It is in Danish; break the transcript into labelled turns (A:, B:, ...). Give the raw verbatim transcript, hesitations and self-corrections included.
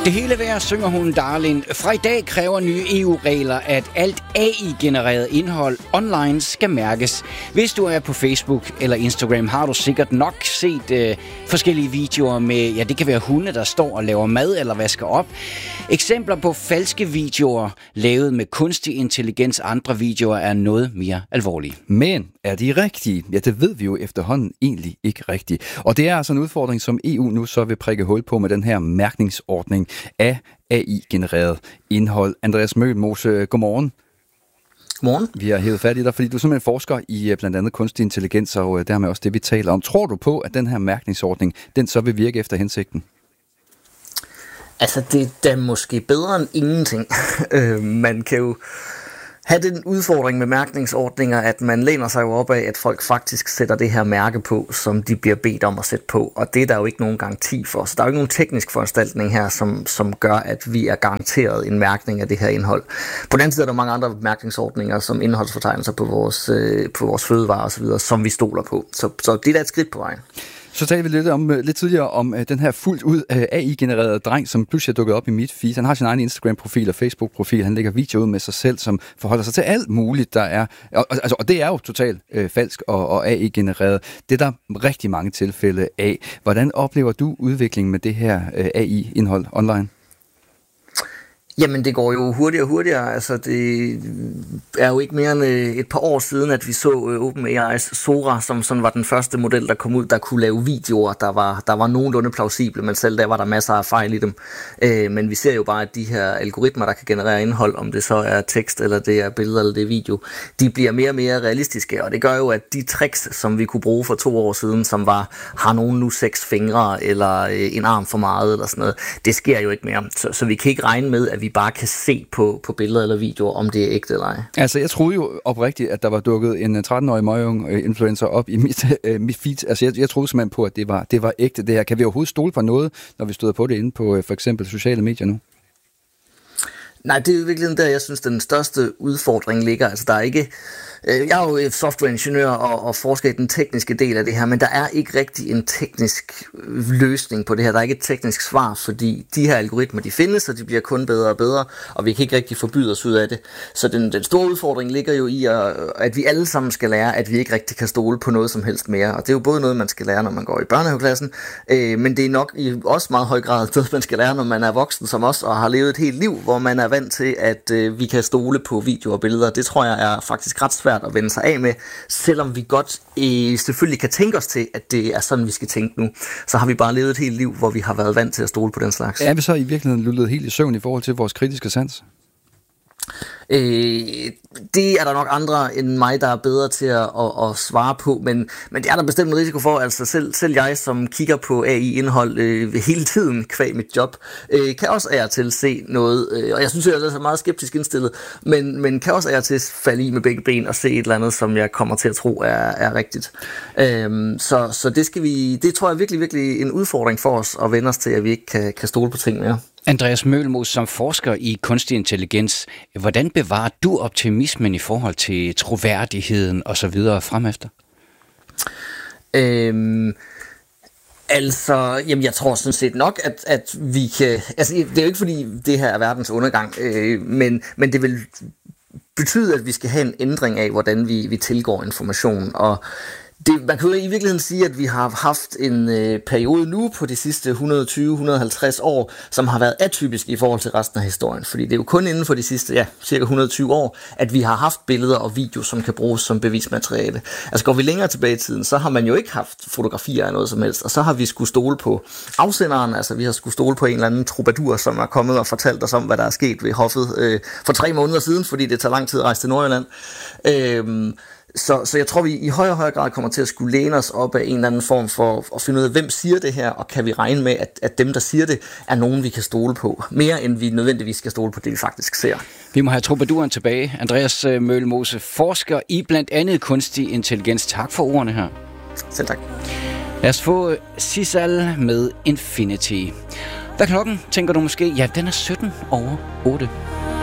A: Det hele værd, synger hun Darling. Fra i dag kræver nye E U-regler, at alt A I-genereret indhold online skal mærkes. Hvis du er på Facebook eller Instagram, har du sikkert nok set øh, forskellige videoer med, ja, det kan være hunde, der står og laver mad eller vasker op. Eksempler på falske videoer lavet med kunstig intelligens. Andre videoer er noget mere alvorlige.
B: Men er de rigtige? Ja, det ved vi jo efterhånden egentlig ikke rigtigt. Og det er altså en udfordring, som E U nu så vil prikke hul på med den her mærkningsordning af A I-genereret indhold. Andreas Mølmose, godmorgen.
C: Godmorgen.
B: Vi har hævet fat i dig, fordi du er simpelthen forsker i blandt andet kunstig intelligens, og dermed også det, vi taler om. Tror du på, at den her mærkningsordning, den så vil virke efter hensigten?
C: Altså, det er da måske bedre end ingenting. Man kan jo have den udfordring med mærkningsordninger, at man læner sig jo op af, at folk faktisk sætter det her mærke på, som de bliver bedt om at sætte på. Og det er der jo ikke nogen garanti for. Så der er jo ikke nogen teknisk foranstaltning her, som, som gør, at vi er garanteret en mærkning af det her indhold. På den anden side er der mange andre mærkningsordninger, som indholdsfortegnelser på vores, øh, på vores fødevarer osv., som vi stoler på. Så, så det er da et skridt på vejen.
B: Så talte vi lidt, om, lidt tidligere om den her fuldt ud A I-genererede dreng, som pludselig er dukket op i mit feed. Han har sin egen Instagram-profil og Facebook-profil. Han lægger videoer ud med sig selv, som forholder sig til alt muligt, der er. Og, altså, og det er jo totalt øh, falsk og, og A I-genereret. Det er der rigtig mange tilfælde af. Hvordan oplever du udviklingen med det her øh, A I-indhold online?
C: Jamen, det går jo hurtigere og hurtigere. Altså, det er jo ikke mere end et par år siden, at vi så OpenAI's Sora, som sådan var den første model, der kom ud, der kunne lave videoer, der var, der var nogenlunde plausible, men selv der var der masser af fejl i dem. Øh, men vi ser jo bare, at de her algoritmer, der kan generere indhold, om det så er tekst, eller det er billeder, eller det er video, de bliver mere og mere realistiske, og det gør jo, at de tricks, som vi kunne bruge for to år siden, som var, har nogen nu seks fingre, eller en arm for meget, eller sådan noget, det sker jo ikke mere. Så, så vi kan ikke regne med, at vi bare kan se på, på billeder eller videoer, om det er ægte eller ej.
B: Altså, jeg troede jo oprigtigt, at der var dukket en tretten-årig møgung influencer op i mit, øh, mit feed. Altså, jeg, jeg troede simpelthen på, at det var, det var ægte det her. Kan vi overhovedet stole på noget, når vi støder på det inde på øh, for eksempel sociale medier nu?
C: Nej, det er jo virkelig der, jeg synes, den største udfordring ligger. Altså, der er ikke... Jeg er jo softwareingeniør og, og forsker i den tekniske del af det her, men der er ikke rigtig en teknisk løsning på det her. Der er ikke et teknisk svar, fordi de her algoritmer, de findes, og de bliver kun bedre og bedre, og vi kan ikke rigtig forbyde os ud af det. Så den, den store udfordring ligger jo i, at, at vi alle sammen skal lære, at vi ikke rigtig kan stole på noget som helst mere. Og det er jo både noget, man skal lære, når man går i børnehaveklassen, øh, men det er nok i også meget høj grad noget, man skal lære, når man er voksen som os, og har levet et helt liv, hvor man er vant til, at øh, vi kan stole på videoer og billeder. Det tror jeg er faktisk ret svært at vende sig af med, selvom vi godt øh, selvfølgelig kan tænke os til, at det er sådan, vi skal tænke nu. Så har vi bare levet et helt liv, hvor vi har været vant til at stole på den slags.
B: Er vi så i virkeligheden lullet helt i søvn i forhold til vores kritiske sans?
C: Øh, det er der nok andre end mig, der er bedre til at, at, at svare på, men, men det er der bestemt en risiko for. Altså selv, selv jeg, som kigger på A I-indhold øh, hele tiden kvæg mit job, øh, kan også af og til se noget, øh, og jeg synes, jeg er meget skeptisk indstillet, men, men kan også af og til falde i med begge ben og se et eller andet, som jeg kommer til at tro er, er rigtigt. Øh, så, så det skal vi, det tror jeg virkelig, virkelig en udfordring for os at vende os til, at vi ikke kan, kan stole på ting mere.
A: Andreas Mølmose, som forsker i kunstig intelligens, hvordan bevarer du optimismen i forhold til troværdigheden og så videre fremefter?
C: Øhm, altså, jamen jeg tror sådan set nok, at, at vi kan... Altså, det er jo ikke fordi, det her er verdens undergang, øh, men, men det vil betyde, at vi skal have en ændring af, hvordan vi, vi tilgår information, og det, man kan jo i virkeligheden sige, at vi har haft en øh, periode nu på de sidste et hundrede og tyve til et hundrede og halvtreds år, som har været atypisk i forhold til resten af historien. Fordi det er jo kun inden for de sidste, ja, cirka et hundrede og tyve år, at vi har haft billeder og video, som kan bruges som bevismateriale. Altså går vi længere tilbage i tiden, så har man jo ikke haft fotografier af noget som helst, og så har vi skulle stole på afsenderen, altså vi har skulle stole på en eller anden troubadour, som er kommet og fortalt os om, hvad der er sket ved hoffet øh, for tre måneder siden, fordi det tager lang tid at rejse til Nordjylland. Øh, Så, så jeg tror, vi i højere og højere grad kommer til at skulle læne os op af en eller anden form for at finde ud af, hvem siger det her, og kan vi regne med, at, at dem, der siger det, er nogen, vi kan stole på. Mere end vi nødvendigvis skal stole på det, vi faktisk ser.
A: Vi må have troubadouren tilbage. Andreas Mølmose, forsker i blandt andet kunstig intelligens. Tak for ordene her.
C: Selv tak.
A: Lad os få Sisal med Infinity. Hvad klokken, tænker du måske? Ja, den er sytten over otte.